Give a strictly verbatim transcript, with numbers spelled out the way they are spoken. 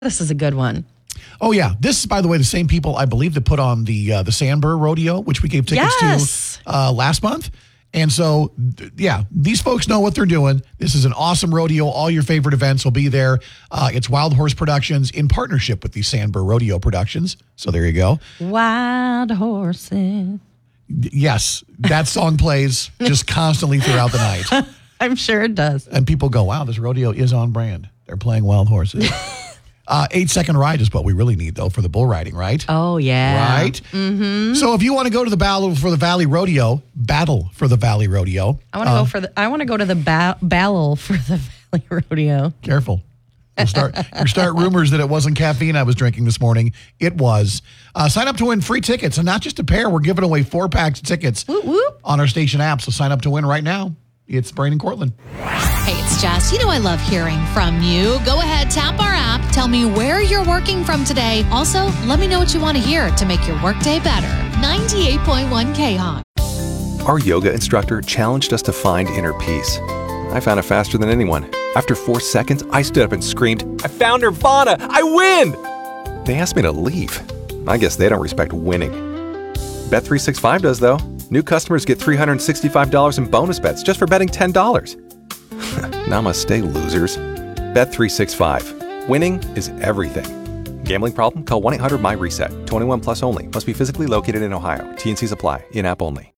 This is a good one. Oh, yeah. This is, by the way, the same people, I believe, that put on the uh, the Sandburr Rodeo, which we gave tickets Yes. to uh, last month. And so, th- yeah, these folks know what they're doing. This is an awesome rodeo. All your favorite events will be there. Uh, it's Wild Horse Productions in partnership with the Sandburr Rodeo Productions. So there you go. Wild horses. Yes, that song plays just constantly throughout the night. I'm sure it does. And people go, wow, this rodeo is on brand. They're playing Wild Horses. uh, eight second ride is what we really need, though, for the bull riding, right? Oh, yeah. Right? Mm-hmm. So if you want to go to the Battle for the Valley Rodeo, Battle for the Valley Rodeo. I want to uh, go for the. I want to go to the ba- battle for the Valley Rodeo. Careful. You'll start, you'll start rumors that it wasn't caffeine I was drinking this morning. It was. Uh, sign up to win free tickets, and not just a pair. We're giving away four packs of tickets Whoop, whoop. on our station app. So sign up to win right now. It's Brain and Cortland. Hey, it's Jess. You know I love hearing from you. Go ahead, tap our app. Tell me where you're working from today. Also, let me know what you want to hear to make your workday better. ninety-eight point one K-Hawk. Our yoga instructor challenged us to find inner peace. I found it faster than anyone. After four seconds, I stood up and screamed, I found Nirvana! I win! They asked me to leave. I guess they don't respect winning. Bet three sixty-five does, though. New customers get three hundred sixty-five dollars in bonus bets just for betting ten dollars. Namaste, losers. Bet three sixty-five. Winning is everything. Gambling problem? Call one eight hundred M Y RESET. twenty-one plus only. Must be physically located in Ohio. T N Cs apply. In-app only.